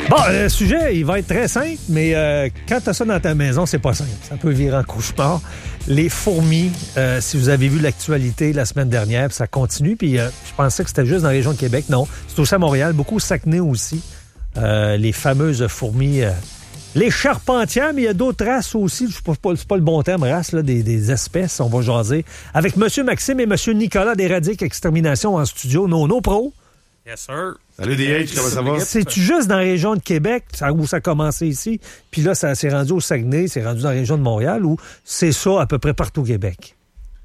Bon, le sujet, il va être très simple, mais quand tu as ça dans ta maison, c'est pas simple. Ça peut virer en cauchemar. Les fourmis, si vous avez vu l'actualité la semaine dernière, ça continue, puis je pensais que c'était juste dans la région de Québec. Non, c'est aussi à Montréal, beaucoup au Saguenay aussi. Les fameuses fourmis, les charpentières, mais il y a d'autres races aussi. C'est pas le bon terme, race, là, des espèces, on va jaser. Avec M. Maxime et M. Nicolas d'Éradique Extermination en studio, nos pros. Yes, sir. Salut DH, comment ça va? C'est-tu juste dans la région de Québec, où ça a commencé ici, puis là, ça s'est rendu au Saguenay, c'est rendu dans la région de Montréal, ou c'est ça à peu près partout au Québec?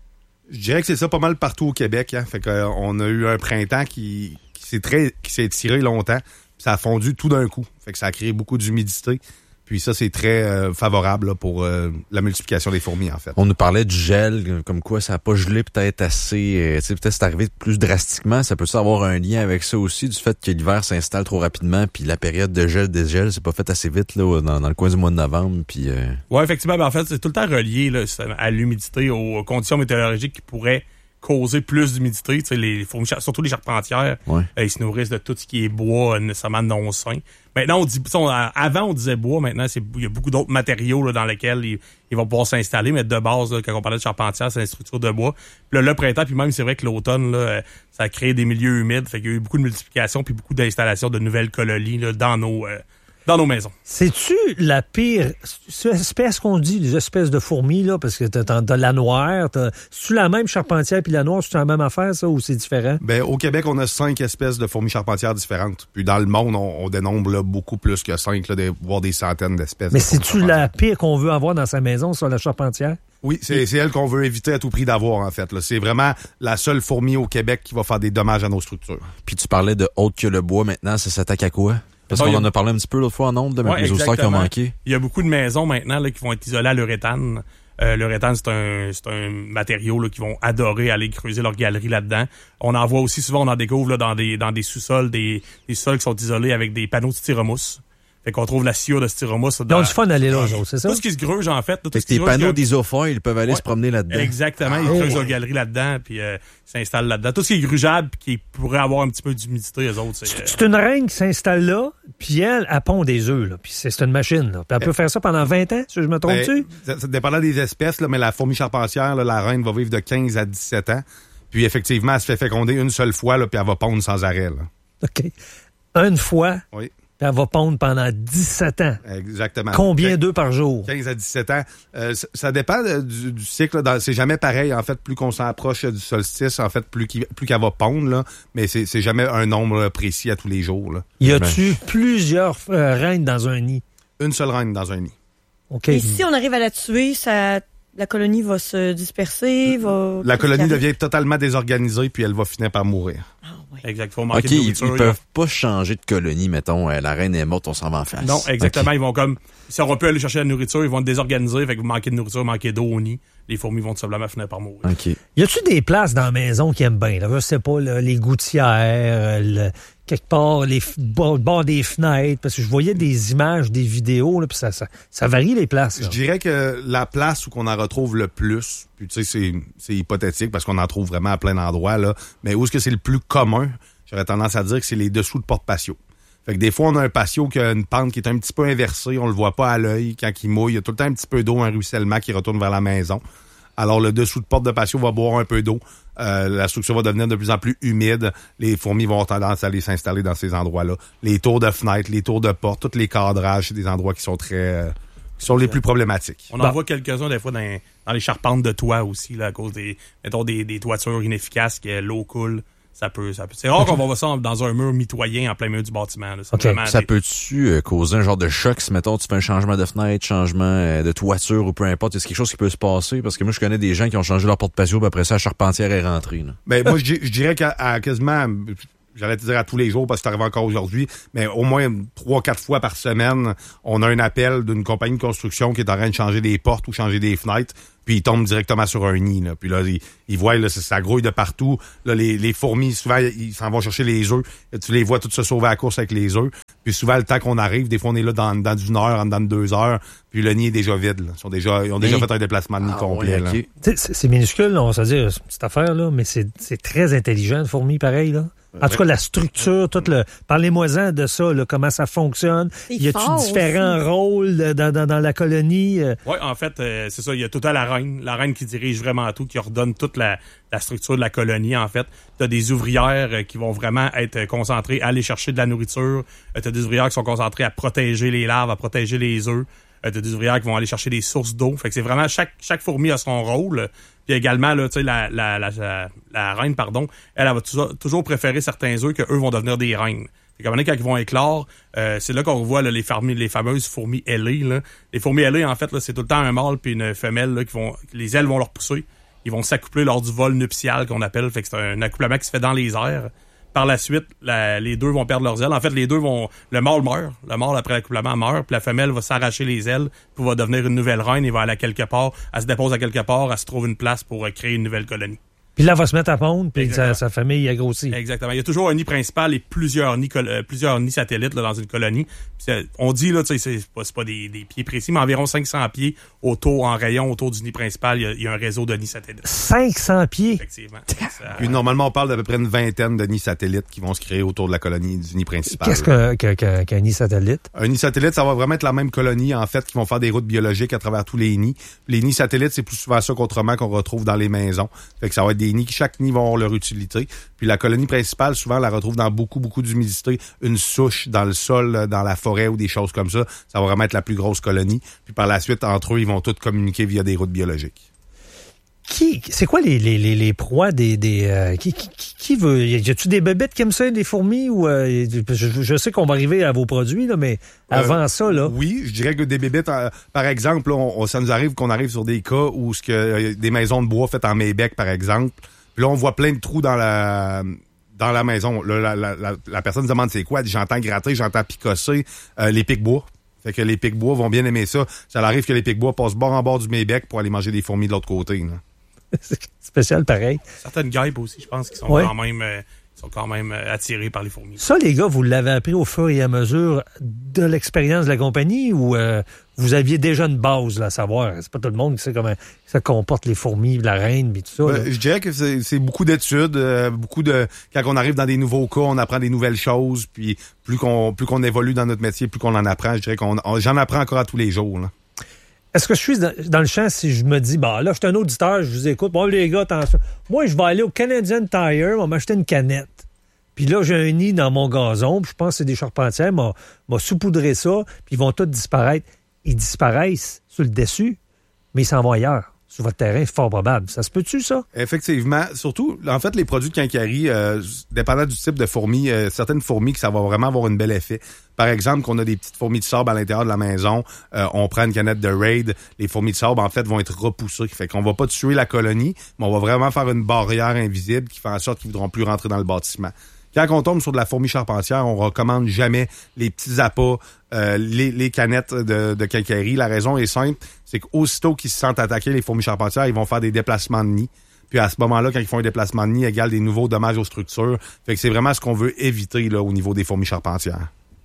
Je dirais que c'est ça pas mal partout au Québec. Hein. Fait qu'on a eu un printemps qui s'est étiré longtemps. Ça a fondu tout d'un coup. Fait que ça a créé beaucoup d'humidité. Puis ça, c'est très favorable là, pour la multiplication des fourmis, en fait. On nous parlait du gel, comme quoi ça n'a pas gelé peut-être assez... peut-être c'est arrivé plus drastiquement. Ça peut-tu avoir un lien avec ça aussi, du fait que l'hiver s'installe trop rapidement, puis la période de gel, c'est pas fait assez vite là, dans le coin du mois de novembre. Puis Oui, effectivement. Ben, en fait, c'est tout le temps relié là, à l'humidité, aux conditions météorologiques qui pourraient causer plus d'humidité. Tu sais, les fourmis, surtout les charpentières, ils se nourrissent de tout ce qui est bois nécessairement non sain. Maintenant, avant, on disait bois. Maintenant, il y a beaucoup d'autres matériaux là, dans lesquels ils vont pouvoir s'installer. Mais de base, là, quand on parlait de charpentière, c'est une structure de bois. Puis là, le printemps, puis même, c'est vrai que l'automne, là, ça a créé des milieux humides. Fait qu'il y a eu beaucoup de multiplication puis beaucoup d'installations de nouvelles colonies là, dans nos maisons. C'est-tu la pire espèce qu'on dit, les espèces de fourmis, là, parce que t'as la noire, c'est-tu la même charpentière puis la noire, c'est la même affaire, ça, ou c'est différent? Ben, au Québec, on a 5 espèces de fourmis charpentières différentes. Puis dans le monde, on dénombre là, beaucoup plus que 5, là, voire des centaines d'espèces. Mais c'est-tu la pire qu'on veut avoir dans sa maison, ça, la charpentière? Oui, c'est elle qu'on veut éviter à tout prix d'avoir, en fait. Là. C'est vraiment la seule fourmi au Québec qui va faire des dommages à nos structures. Puis tu parlais de autre que le bois, maintenant, ça s'attaque à quoi? Parce qu'on en a parlé un petit peu l'autre fois en ondes, mais les auditeurs qui ont manqué. Il y a beaucoup de maisons maintenant là, qui vont être isolées à l'uréthane. L'uréthane, c'est un matériau là, qui vont adorer aller creuser leur galerie là-dedans. On en voit aussi souvent, on en découvre là, dans des sous-sols, des sols qui sont isolés avec des panneaux de styromousse. Fait qu'on trouve la sciure de styromousse. Ils ont du fun d'aller là, c'est ça? Tout ce qui se gruge, en fait. Fait que les panneaux d'isofoil, ils peuvent aller se promener là-dedans. Exactement. Ils creusent leur galerie là-dedans, puis s'installent là-dedans. Tout ce qui est grugeable, puis qui pourrait avoir un petit peu d'humidité, eux autres. C'est une reine qui s'installe là, puis elle pond des œufs, là. Puis c'est une machine, là. Puis elle peut faire ça pendant 20 ans, si je me trompe-tu? Ça dépend des espèces, là, mais la fourmi charpentière, là, la reine va vivre de 15 à 17 ans. Puis effectivement, elle se fait féconder une seule fois, là, puis elle va pondre sans arrêt. Là. OK. Une fois? Oui. Puis elle va pondre pendant 17 ans. Exactement. Combien d'œufs par jour? 15 à 17 ans. Ça dépend du cycle. C'est jamais pareil. En fait, plus qu'on s'approche du solstice, en fait, plus qu'elle va pondre. Là. Mais c'est jamais un nombre précis à tous les jours. Là. Y a-tu plusieurs reines dans un nid? Une seule reine dans un nid. OK. Et si on arrive à la tuer, la colonie va se disperser? La colonie devient totalement désorganisée, puis elle va finir par mourir. Ah, ouais. Exact. Faut manquer OK, de ils nourriture, peuvent pas changer de colonie, mettons. La reine est morte, on s'en va en face. Non, exactement. Okay. Ils vont comme... Si on peut aller chercher la nourriture, ils vont être désorganisés. Fait que vous manquez de nourriture, manquez d'eau au nid. Les fourmis vont tout simplement finir par mourir. OK. Y a-tu des places dans la maison qui aiment bien? Là? Je sais pas, là, les gouttières, quelque part, les bords des fenêtres, parce que je voyais des images, des vidéos, là, puis ça varie les places. Là. Je dirais que la place où qu'on en retrouve le plus, puis tu sais, c'est hypothétique parce qu'on en trouve vraiment à plein d'endroits, là, mais où est-ce que c'est le plus commun? J'aurais tendance à dire que c'est les dessous de porte-patio. Fait que des fois, on a un patio qui a une pente qui est un petit peu inversée, on le voit pas à l'œil quand il mouille, il y a tout le temps un petit peu d'eau, un ruissellement qui retourne vers la maison. Alors, le dessous de porte de patio va boire un peu d'eau. La structure va devenir de plus en plus humide. Les fourmis vont avoir tendance à aller s'installer dans ces endroits-là. Les tours de fenêtres, les tours de porte, tous les cadrages, c'est des endroits qui sont qui sont les plus problématiques. On en voit quelques-uns, des fois, dans les charpentes de toit aussi, là, à cause des toitures inefficaces, que l'eau coule. Ça peut. C'est rare qu'on va voir ça dans un mur mitoyen en plein milieu du bâtiment. Là. Okay. Ça peut-tu causer un genre de choc si, mettons, tu fais un changement de fenêtre, changement de toiture ou peu importe, est-ce quelque chose qui peut se passer? Parce que moi, je connais des gens qui ont changé leur porte-patio, puis après ça, la charpentière est rentrée. Là. Ben, moi, je dirais qu'à quasiment... J'allais te dire à tous les jours parce que c'est arrivé encore aujourd'hui, mais au moins 3-4 fois par semaine, on a un appel d'une compagnie de construction qui est en train de changer des portes ou changer des fenêtres, puis ils tombent directement sur un nid. Là. Puis là, ils voient, là, ça grouille de partout. Là, les fourmis, souvent, ils s'en vont chercher les œufs. Tu les vois toutes se sauver à la course avec les œufs. Puis souvent, le temps qu'on arrive, des fois, on est là dans d'une heure, en dedans de 2 heures, puis le nid est déjà vide. Là. Ils ont déjà fait un déplacement de nid complet. Ouais, okay. C'est minuscule, là, on va se dire, c'est une petite affaire, là, mais c'est très intelligent, une fourmi, pareil, là. En tout cas, la structure, parlez-moi-en de ça, là, comment ça fonctionne. Y a-t-il différents rôles dans la colonie? Oui, en fait, c'est ça. Il y a tout à la reine qui dirige vraiment tout, qui ordonne toute la structure de la colonie, en fait. Tu as des ouvrières qui vont vraiment être concentrées à aller chercher de la nourriture. Tu as des ouvrières qui sont concentrées à protéger les larves, à protéger les œufs. T'as des ouvrières qui vont aller chercher des sources d'eau. Fait que c'est vraiment chaque fourmi a son rôle. Puis également, là, tu sais, la reine, pardon, elle va toujours préférer certains œufs qu'eux vont devenir des reines. Fait qu'à un moment donné, quand ils vont éclore, c'est là qu'on voit là, les fameuses fourmis ailées. Là. Les fourmis ailées, en fait, là, c'est tout le temps un mâle puis une femelle là, les ailes vont leur pousser. Ils vont s'accoupler lors du vol nuptial qu'on appelle. Fait que c'est un accouplement qui se fait dans les airs. Par la suite, les deux vont perdre leurs ailes. En fait, le mâle meurt. Le mâle, après l'accouplement, meurt. Puis la femelle va s'arracher les ailes pour va devenir une nouvelle reine et va aller à quelque part. Elle se dépose à quelque part. Elle se trouve une place pour créer une nouvelle colonie. Puis là, elle va se mettre à pondre, puis sa famille a grossi. Exactement. Il y a toujours un nid principal et plusieurs nids satellites là, dans une colonie. Puis on dit, là, c'est pas des pieds précis, mais environ 500 pieds en rayon autour du nid principal. Il y a un réseau de nids satellites. 500 pieds? Effectivement. Puis normalement, on parle d'à peu près une vingtaine de nids satellites qui vont se créer autour de la colonie du nid principal. Qu'est-ce qu'un nid satellite? Un nid satellite, ça va vraiment être la même colonie, en fait, qui vont faire des routes biologiques à travers tous les nids. Les nids satellites, c'est plus souvent ça qu'autrement qu'on retrouve dans les maisons. Fait que ça va être des nids qui, chaque nid va avoir leur utilité. Puis la colonie principale, souvent, on la retrouve dans beaucoup d'humidité. Une souche dans le sol, dans la forêt ou des choses comme ça. Ça va vraiment être la plus grosse colonie. Puis par la suite, entre eux, ils vont tous communiquer via des routes biologiques. C'est quoi les proies qui veut? Y a-tu des bébêtes qui aiment ça, des fourmis? Ou je sais qu'on va arriver à vos produits, là, mais avant ça, là. Oui, je dirais que des bébêtes, par exemple, là, ça nous arrive qu'on arrive sur des cas où des maisons de bois faites en Maybec, par exemple. Puis là, on voit plein de trous dans la maison. Là, la personne se demande c'est quoi? J'entends gratter, j'entends picosser les pics-bois. Fait que les pics-bois vont bien aimer ça. Ça arrive que les pics-bois passent bord en bord du Maybec pour aller manger des fourmis de l'autre côté. Là. C'est spécial pareil. Certaines guêpes aussi, je pense, qui sont quand même attirées par les fourmis. Ça, les gars, vous l'avez appris au fur et à mesure de l'expérience de la compagnie ou vous aviez déjà une base, là, à savoir? C'est pas tout le monde qui sait comment ça comporte les fourmis, la reine, et tout ça. Je dirais que c'est beaucoup d'études, quand on arrive dans des nouveaux cas, on apprend des nouvelles choses, puis plus qu'on évolue dans notre métier, plus qu'on en apprend. Je dirais j'en apprends encore à tous les jours, là. Est-ce que je suis dans le champ si je me dis, là, je suis un auditeur, je vous écoute. Bon, les gars, attention. Moi, je vais aller au Canadian Tire, on va m'acheter une canette. Puis là, j'ai un nid dans mon gazon, puis je pense que c'est des charpentières, m'a saupoudré ça, puis ils vont tous disparaître. Ils disparaissent sur le dessus, mais ils s'en vont ailleurs. Sur votre terrain, c'est fort probable. Ça se peut-tu, ça? Effectivement. Surtout, en fait, les produits de quincaillerie, dépendant du type de fourmi, certaines fourmis que ça va vraiment avoir un bel effet. Par exemple, qu'on a des petites fourmis de sable à l'intérieur de la maison, on prend une canette de Raid, les fourmis de sable, en fait, vont être repoussées. Fait qu'on va pas tuer la colonie, mais on va vraiment faire une barrière invisible qui fait en sorte qu'ils voudront plus rentrer dans le bâtiment. Quand on tombe sur de la fourmi charpentière, on recommande jamais les petits appâts, les canettes de quincaillerie. La raison est simple, c'est qu'aussitôt qu'ils se sentent attaquer, les fourmis charpentières, ils vont faire des déplacements de nid. Puis à ce moment-là, quand ils font un déplacement de nid, égale des nouveaux dommages aux structures. Fait que c'est vraiment ce qu'on veut éviter là au niveau des fourmis charpentières.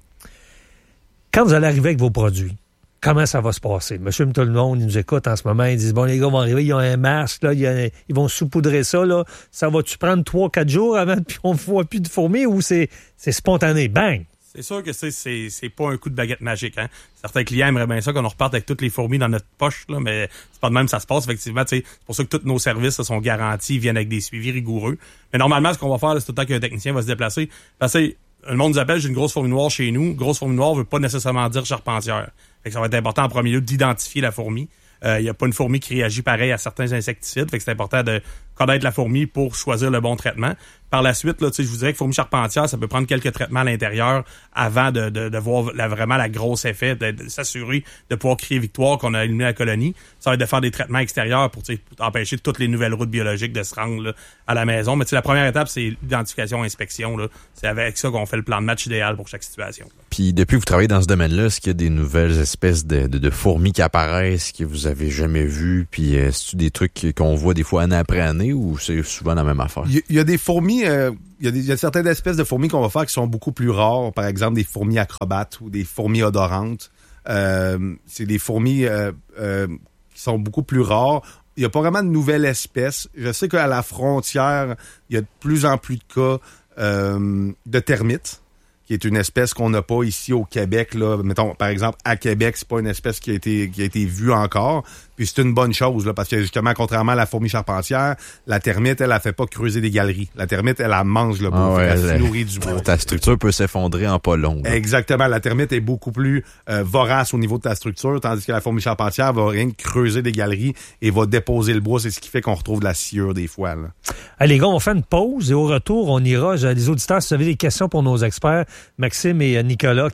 Quand vous allez arriver avec vos produits, comment ça va se passer? Monsieur tout le monde, il nous écoute en ce moment, ils disent, bon, les gars vont arriver, ils ont un masque, là, ils vont saupoudrer ça, là. Ça va-tu prendre 3-4 jours avant qu'on ne voit plus de fourmis ou c'est spontané? Bang! C'est sûr que c'est pas un coup de baguette magique, hein. Certains clients aimeraient bien ça qu'on reparte avec toutes les fourmis dans notre poche, là, mais c'est pas de même ça se passe, effectivement. C'est pour ça que tous nos services là, sont garantis, viennent avec des suivis rigoureux. Mais normalement, ce qu'on va faire, là, c'est tout le temps qu'un technicien va se déplacer. Parce que le monde nous appelle, j'ai une grosse fourmi noire chez nous. Grosse fourmi noire veut pas nécessairement dire charpentière. Fait que ça va être important en premier lieu d'identifier la fourmi. Il n'y a pas une fourmi qui réagit pareil à certains insecticides. Fait que c'est important de connaître la fourmi pour choisir le bon traitement. Par la suite, là, je vous dirais que fourmi charpentière, ça peut prendre quelques traitements à l'intérieur avant de voir vraiment la grosse effet, de s'assurer de pouvoir crier victoire qu'on a éliminé la colonie. Ça va être de faire des traitements extérieurs pour empêcher toutes les nouvelles routes biologiques de se rendre là, à la maison. Mais la première étape, c'est l'identification et inspection. Là. C'est avec ça qu'on fait le plan de match idéal pour chaque situation. Puis depuis que vous travaillez dans ce domaine-là, est-ce qu'il y a des nouvelles espèces de fourmis qui apparaissent que vous avez jamais vues? Puis est-ce des trucs qu'on voit des fois année après année ou c'est souvent la même affaire? Il y a des fourmis, il y a certaines espèces de fourmis qu'on va faire qui sont beaucoup plus rares. Par exemple, des fourmis acrobates ou des fourmis odorantes. C'est des fourmis qui sont beaucoup plus rares. Il n'y a pas vraiment de nouvelles espèces. Je sais qu'à la frontière, il y a de plus en plus de cas de termites, qui est une espèce qu'on n'a pas ici au Québec. Là. Mettons, par exemple, à Québec, c'est pas une espèce qui a été vue encore. Puis c'est une bonne chose, là, parce que justement, contrairement à la fourmi charpentière, la termite, elle fait pas creuser des galeries. La termite, elle mange le bois. Elle se nourrit du bois. Ta structure peut s'effondrer en pas long. Là. Exactement. La termite est beaucoup plus vorace au niveau de ta structure, tandis que la fourmi charpentière va rien que creuser des galeries et va déposer le bois. C'est ce qui fait qu'on retrouve de la sciure des fois. Là. Allez, les gars, on fait une pause et au retour, on ira. Les auditeurs, si vous avez des questions pour nos experts, Maxime et Nicolas,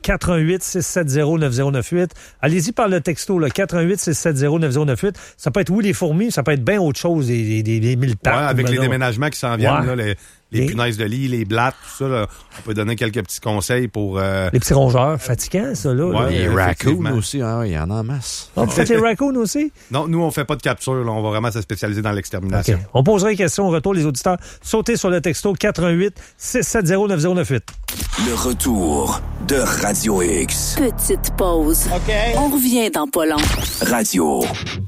418-670-9098. Allez-y par le texto, là, 418-670-9098. Ça peut être, oui, les fourmis, ça peut être bien autre chose, des millepades. Ouais, avec les déménagements qui s'en viennent, là, les punaises de lit, les blattes, tout ça, là, on peut donner quelques petits conseils pour... Les petits rongeurs fatigants, ça, là. Ouais, les raccoons aussi, il y en a en masse. Vous faites les raccoons aussi? Non, nous, on fait pas de capture, là, on va vraiment se spécialiser dans l'extermination. Okay. On posera une question au retour, les auditeurs. Sautez sur le texto 418-670-9098. Le retour de Radio X. Petite pause. OK. On revient dans pas long. Radio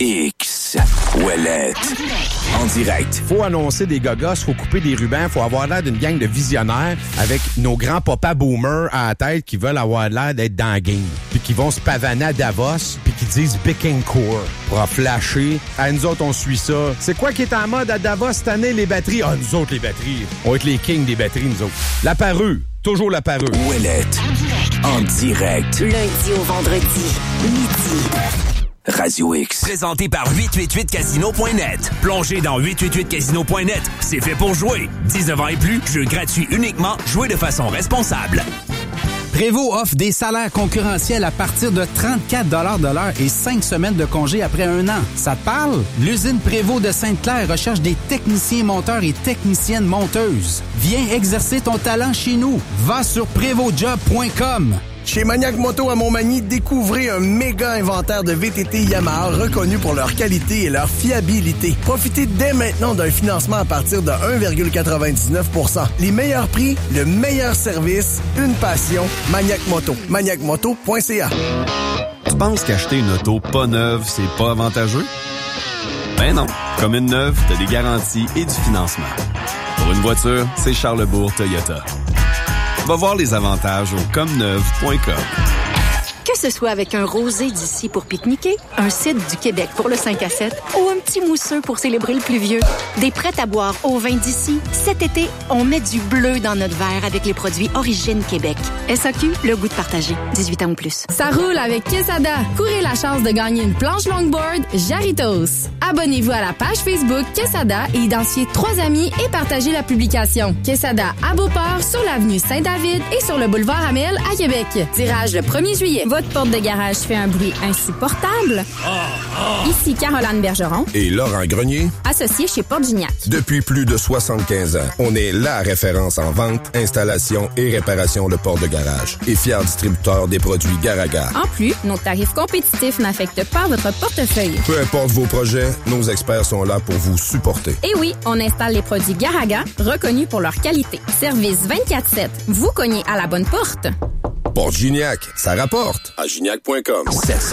X. Ouellette. En direct. Faut annoncer des gogos, faut couper des rubans, faut avoir l'air d'une gang de visionnaires avec nos grands papas boomers à la tête qui veulent avoir l'air d'être dans la game. Puis qui vont se pavaner à Davos, puis qui disent Bicking Core pour en flasher. À nous autres, on suit ça. C'est quoi qui est en mode à Davos cette année, les batteries? Ah, nous autres, les batteries. On va être les kings des batteries, nous autres. La parure. Toujours la parure. Ouellette. En direct. Lundi au vendredi. Midi. Radio X. Présenté par 888casino.net. Plongez dans 888casino.net. C'est fait pour jouer. 19 ans et plus, jeu gratuit uniquement. Jouez de façon responsable. Prévost offre des salaires concurrentiels à partir de 34 $ de l'heure et 5 semaines de congé après 1 an. Ça te parle? L'usine Prévost de Sainte-Claire recherche des techniciens monteurs et techniciennes monteuses. Viens exercer ton talent chez nous. Va sur prévostjob.com. Chez Maniac Moto à Montmagny, découvrez un méga inventaire de VTT Yamaha reconnus pour leur qualité et leur fiabilité. Profitez dès maintenant d'un financement à partir de 1,99 %. Les meilleurs prix, le meilleur service, une passion, Maniac Moto. maniacmoto.ca. Tu penses qu'acheter une auto pas neuve, c'est pas avantageux? Ben non. Comme une neuve, t'as des garanties et du financement. Pour une voiture, c'est Charlesbourg Toyota. Va voir les avantages au comneuve.com. Que ce soit avec un rosé d'ici pour pique-niquer, un cidre du Québec pour le 5 à 7 ou un petit mousseux pour célébrer le pluvieux, des prêts à boire au vin d'ici, cet été, on met du bleu dans notre verre avec les produits Origine Québec. SAQ, le goût de partager. 18 ans ou plus. Ça roule avec Quesada. Courez la chance de gagner une planche longboard Jarritos. Abonnez-vous à la page Facebook Quesada et identifiez 3 amis et partagez la publication. Quesada à Beauport, sur l'avenue Saint-David et sur le boulevard Amel à Québec. Tirage le 1er juillet. Votre porte de garage fait un bruit insupportable? Ici Caroline Bergeron et Laurent Grenier, associés chez Porte Gignac. Depuis plus de 75 ans, on est la référence en vente, installation et réparation de portes de garage et fier distributeur des produits Garaga. En plus, nos tarifs compétitifs n'affectent pas votre portefeuille. Peu importe vos projets, nos experts sont là pour vous supporter. Et oui, on installe les produits Garaga, reconnus pour leur qualité. Service 24/7. Vous cognez à la bonne porte. Porte Gignac, ça rapporte. À gignac.com.